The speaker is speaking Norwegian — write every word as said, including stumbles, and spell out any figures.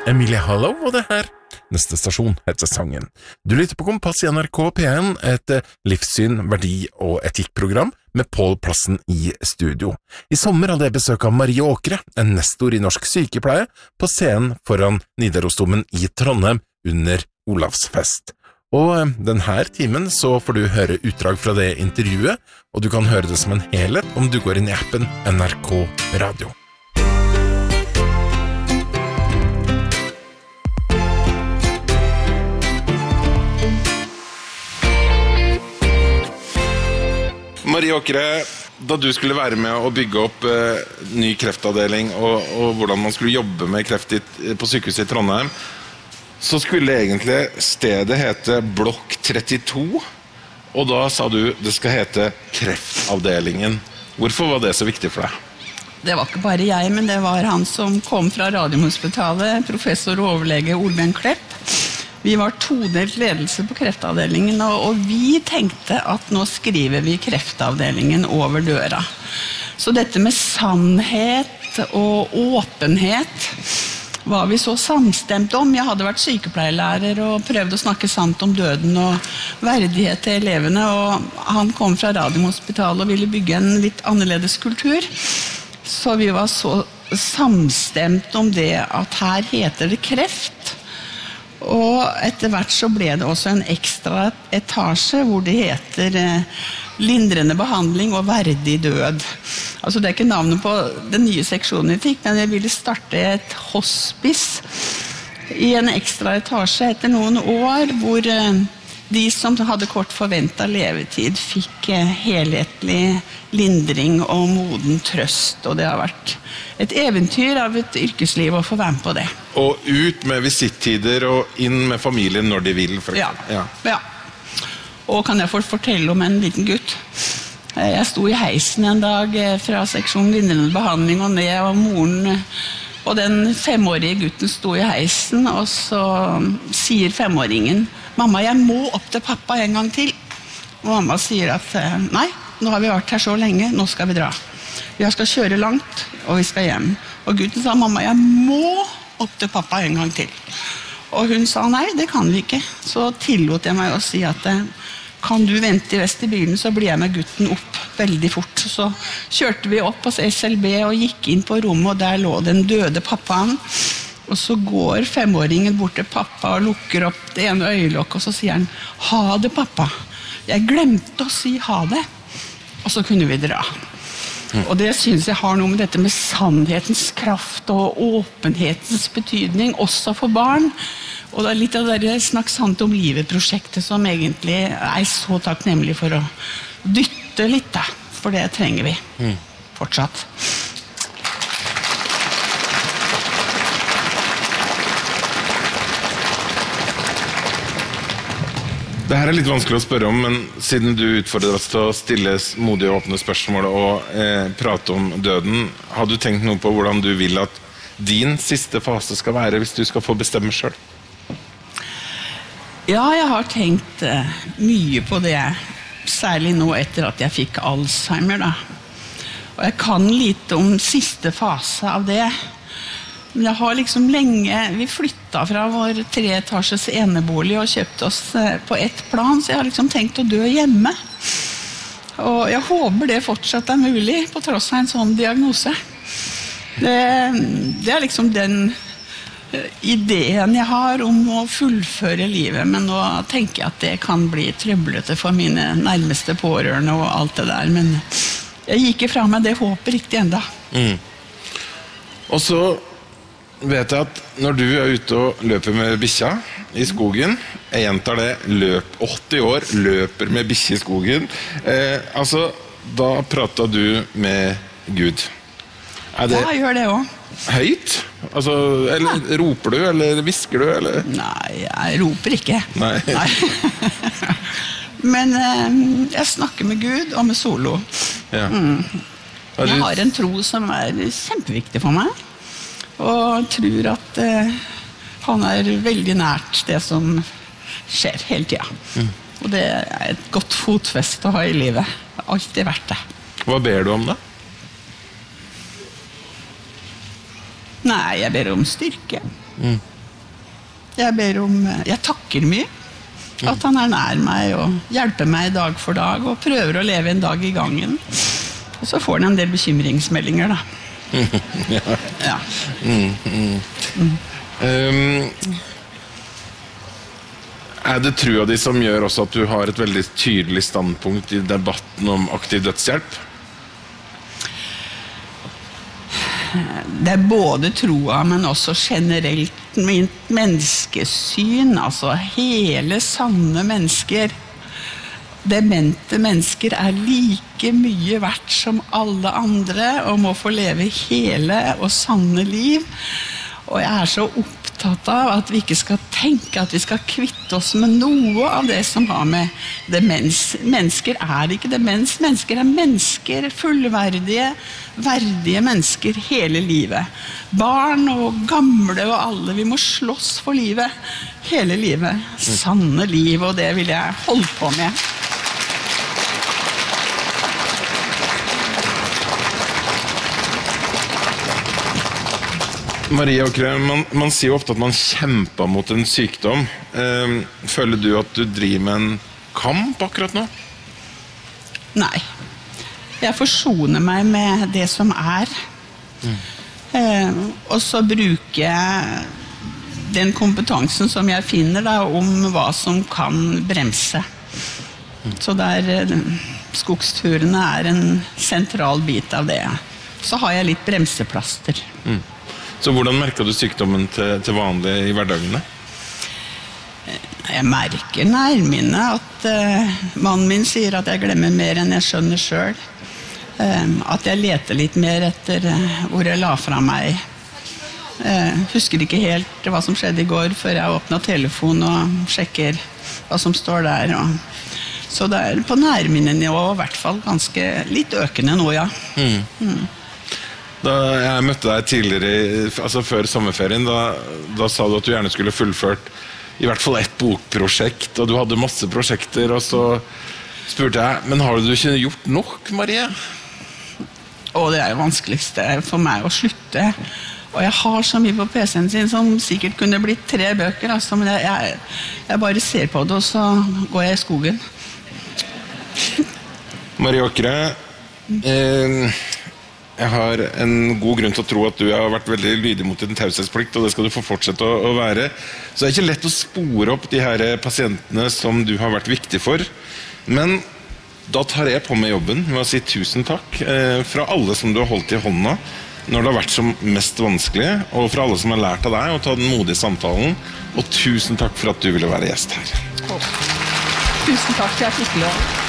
Emilie Hollow og det her. Neste stasjon heter sangen. Du lytter på Kompass i N R K P en, et livssyn, verdi og etikkprogram med Pål Plassen i studio. I sommer hadde jeg besøk av Marie Åkre, en nestor i norsk sykepleie, på scenen foran Nidarosdomen i Trondheim under Olavsfest. Og denne timen så får du høre utdrag fra det intervjuet, og du kan høre det som en helhet om du går inn i appen N R K Radio. Marie Åkre, da du skulle være med å bygge opp eh, ny kreftavdeling og, og hvordan man skulle jobbe med kreft i, på sykehuset i Trondheim, så skulle egentlig stedet hete Blokk trettito, og da sa du det skal hete Kreftavdelingen. Hvorfor var det så viktig for deg? Det var ikke bare jeg, men det var han som kom fra Radiumhospitalet, professor og overlege Olbjørn Klepp. Vi var todelt ledelse på kreftavdelingen, og, og vi tenkte at nå skriver vi kreftavdelingen over døra. Så dette med sannhet og åpenhet var vi så samstemt om. Jeg hadde vært sykepleierlærer og prøvd å snakke sant om døden og verdighet til elevene, og han kom fra Radiumhospitalet og ville bygge en litt annerledes kultur. Så vi var så samstemt om det at her heter det kreft. Og etter hvert så ble det også en ekstra etasje hvor det heter eh, lindrende behandling og verdig død. Altså det er ikke navnet på den nye seksjonen jeg fikk, men jeg ville starte et hospice i en ekstra etasje etter noen år hvor eh, de som hadde kort forventet levetid fikk eh, helhetlig lindring og moden trøst, og det har vært et eventyr av et yrkesliv å få være med på det. Og ut med visittider og inn med familien når de vil. For ja. Ja. ja. Og kan jeg få fortelle om en liten gutt? Jeg sto i heisen en dag fra seksjonen lindrende behandling og ned, og moren og den femårige gutten sto i heisen, og så sier femåringen, «Mamma, jeg må opp til pappa en gang til». Og mamma sier at, «Nei, nå har vi vært her så lenge, nå skal vi dra. Vi skal kjøre langt, og vi skal hjem». Og gutten sa, «Mamma, jeg må opp til pappa en gang til». Og hun sa, «Nei, det kan vi ikke». Så tillot jeg meg å si at, «Kan du vente i vestibylen, så blir jeg med gutten opp veldig fort». Så kjørte vi opp hos S L B og gikk inn på rommet, og der lå den døde pappaen. Og så går femåringen bort til pappa og lukker opp det ene øyelokket, og så sier han, «Ha det, pappa. Jeg glemte å si ha det». Og så kunne vi dra. Mm. Og det synes jeg har noe med dette med sannhetens kraft og åpenhetens betydning, også for barn. Og det er litt av det Snakk sant om livet-prosjektet som egentlig er så takknemlig for å dytte litt, da. For det trenger vi mm. fortsatt. Det her er litt vanskelig å spørre om, men siden du utfordrer oss til å stille modige og åpne spørsmål og eh, prate om døden, har du tenkt noe på hvordan du vil at din siste fase skal være hvis du skal få bestemme selv? Ja, jeg har tenkt eh, mye på det, særlig nå etter at jeg fikk Alzheimer, da. Og jeg kan litt om siste fase av det. Men jeg har liksom lenge, vi flyttet fra vår treetasjes enebolig og kjøpt oss på ett plan, så jeg har liksom tenkt å dø hjemme. Og jeg håper det fortsatt er mulig, på tross av en sånn diagnose. Det, det er liksom den ideen jeg har om å fullføre livet, men nå tenker jeg at det kan bli trøblete for mine nærmeste pårørende og alt det der, men jeg gikk ifra meg det håpet riktig enda. Mm. Og så vet jeg at når du er ute og løper med bikkja i skogen, jeg gjentar det, løp åtti år, løper med bikkja i skogen, eh, altså, da prater du med Gud. Er det ja, jeg gjør det også. Høyt? Altså, eller ja. Roper du, eller visker du, eller? Nei, jeg roper ikke. Nei. Nei. Men eh, jeg snakker med Gud og med solo. Ja. Mm. Jeg har en tro som er kjempeviktig for meg. Og tror at eh, han er veldig nært det som skjer hele tiden. Mm. Og det er et godt fotfest å ha i livet. Det har alltid vært det. Hva ber du om da? Nei, jeg ber om styrke. Mm. Jeg ber om, jeg takker mye. At han er nær meg og hjelper meg dag for dag og prøver å leve en dag i gangen. Og så får han en del bekymringsmeldinger da. ja. Ja. Mm, mm. Mm. Um, er det trua di som gjør også at du har et veldig tydelig standpunkt i debatten om aktiv dødshjelp? Det er både troa, men også generelt mitt menneskesyn, altså hele sanne mennesker. Demente mennesker er like mye verdt som alle andre, og må få leve hele og sanne liv. Og jeg er så opptatt av at vi ikke skal tenke at vi skal kvitte oss med noe av det som har med demens. Mennesker er ikke demens, mennesker er mennesker, fullverdige, verdige mennesker hele livet. Barn og gamle og alle, vi må slåss for livet, hele livet. Sanne liv, og det vil jeg holde på med. Marie Åkre, man, man sier jo ofte at man kjemper mot en sykdom. Eh, føler du at du driver med en kamp akkurat nå? Nei. Jeg forsoner meg med det som er. Mm. Eh, og så bruker jeg den kompetansen som jeg finner da, om hva som kan bremse. Mm. Så der skogsturene er en sentral bit av det. Så har jeg litt bremseplaster. Mm. Så hvordan merker du sykdommen til, til vanlig i hverdagene? Jeg merker nærmine at uh, mannen min sier at jeg glemmer mer enn jeg skjønner selv. Uh, at jeg leter litt mer etter uh, hvor jeg la fra meg. Uh, husker ikke helt hva som skjedde i går før jeg åpnet telefonen og sjekker hva som står der. Og, så det er på nærminnenivå i hvert fall ganske litt økende nå, ja. Mm. Mm. Da jeg møtte deg tidligere, altså før sommerferien, da, da sa du at du gjerne skulle fullført i hvert fall ett bokprosjekt, og du hadde masse prosjekter, og så spurte jeg, men har du ikke gjort nok, Marie? Og det er jo vanskeligste for meg å slutte. Og jeg har så mye på P C-en sin som sikkert kunne blitt tre bøker, altså, men jeg, jeg, jeg bare ser på det, og så går jeg i skogen. Marie Åkre, eh, jeg har en god grunn til å tro at du har vært veldig lydig mot din taushetsplikt, og det skal du få fortsette å, å være. Så det er ikke lett å spore opp de her pasientene som du har vært viktig for. Men da tar jeg på meg jobben med å si tusen takk eh, fra alle som du har holdt i hånda når det har vært som mest vanskelig, og fra alle som har lært av deg å ta den modige samtalen. Og tusen takk for at du ville være gjest her. Oh. Tusen takk for at jeg fikk lov.